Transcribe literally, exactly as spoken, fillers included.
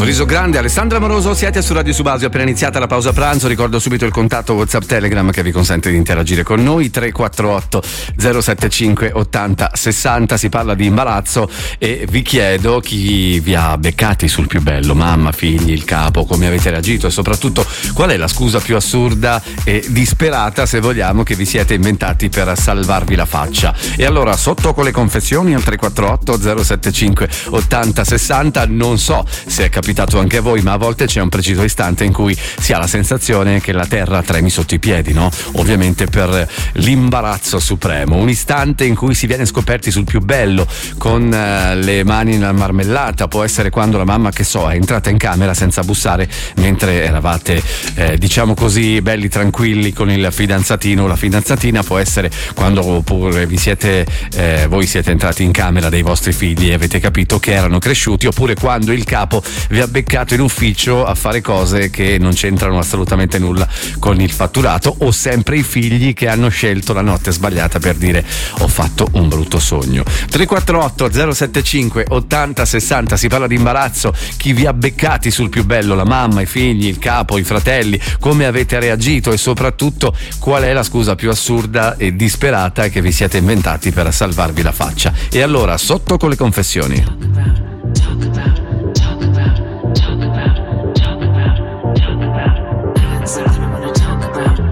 Sorriso grande, Alessandra Moroso, siete su Radio Subasio, appena iniziata la pausa pranzo. Ricordo subito il contatto WhatsApp Telegram che vi consente di interagire con noi, tre quattro otto zero sette cinque ottanta sessanta. Si parla di imbarazzo e vi chiedo chi vi ha beccati sul più bello, mamma, figli, il capo, come avete reagito e soprattutto qual è la scusa più assurda e disperata, se vogliamo, che vi siete inventati per salvarvi la faccia. E allora sotto con le confessioni al tre quattro otto zero sette cinque ottanta sessanta. Non so se è capitato anche a voi, ma a volte c'è un preciso istante in cui si ha la sensazione che la terra tremi sotto i piedi, no? Ovviamente per l'imbarazzo supremo, un istante in cui si viene scoperti sul più bello con uh, le mani nella marmellata. Può essere quando la mamma, che so, è entrata in camera senza bussare mentre eravate eh, diciamo così belli tranquilli con il fidanzatino o la fidanzatina. Può essere quando pure vi siete eh, voi siete entrati in camera dei vostri figli e avete capito che erano cresciuti, oppure quando il capo vi ha beccato in ufficio a fare cose che non c'entrano assolutamente nulla con il fatturato, o sempre i figli che hanno scelto la notte sbagliata per dire ho fatto un brutto sogno. tre quattro otto zero sette cinque ottanta sessanta. Si parla di imbarazzo, chi vi ha beccati sul più bello, la mamma, i figli, il capo, i fratelli, come avete reagito e soprattutto qual è la scusa più assurda e disperata che vi siete inventati per salvarvi la faccia. E allora sotto con le confessioni.